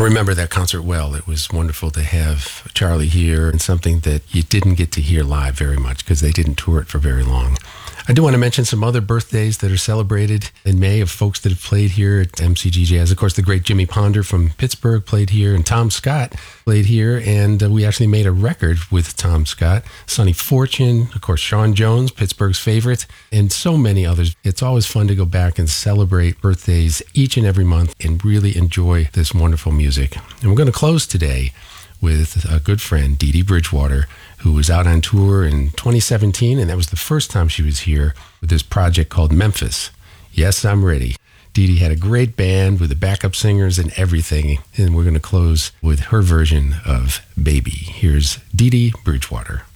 remember that concert well. It was wonderful to have Charlie here, and something that you didn't get to hear live very much because they didn't tour it for very long. I do want to mention some other birthdays that are celebrated in May of folks that have played here at MCG Jazz. Of course, the great Jimmy Ponder from Pittsburgh played here, and Tom Scott played here, and we actually made a record with Tom Scott. Sonny Fortune, of course, Sean Jones, Pittsburgh's favorite, and so many others. It's always fun to go back and celebrate birthdays each and every month and really enjoy this wonderful music. And we're going to close today with a good friend, Dee Dee Bridgewater, who was out on tour in 2017, and that was the first time she was here with this project called Memphis. Yes, I'm ready. Dee Dee had a great band with the backup singers and everything, and we're going to close with her version of Baby. Here's Dee Dee Bridgewater.